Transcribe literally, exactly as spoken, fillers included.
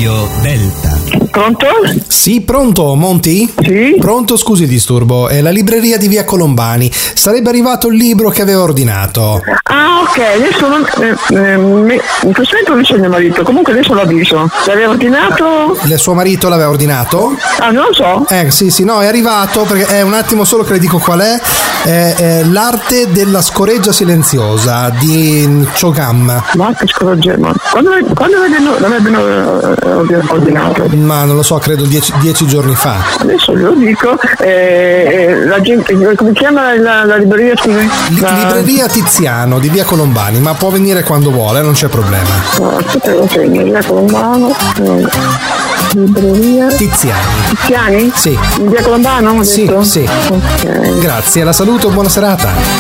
Radio Delta. Pronto? Sì, pronto, Monti? Sì. Pronto, scusi il disturbo, è la libreria di via Colombani. Sarebbe arrivato il libro che aveva ordinato. Ah, ok, adesso non, eh, eh, mi- in questo momento non c'è mio marito, comunque adesso l'avviso. L'aveva ordinato? Il suo marito l'aveva ordinato? Ah, non lo so. Eh, sì, sì, no, è arrivato, perché è un attimo solo che le dico qual è. È, è L'arte della scoreggia silenziosa di Chogam. Ma che scoraggiamo. Quando, quando l'avevano, l'avevano eh, ordinato? Ma non lo so, credo dieci, dieci giorni fa. Adesso glielo dico. Eh, la gente, come chiama la, la libreria? Scusi? Li- La- Libreria Tiziano di via Colombani, ma può venire quando vuole, non c'è problema. No, aspetta, lo segno, via Colombano. eh, Libreria Tiziani. Tiziani? Sì. In via Colombano? ho Sì, detto? sì. Ok. Grazie, la saluto, buona serata.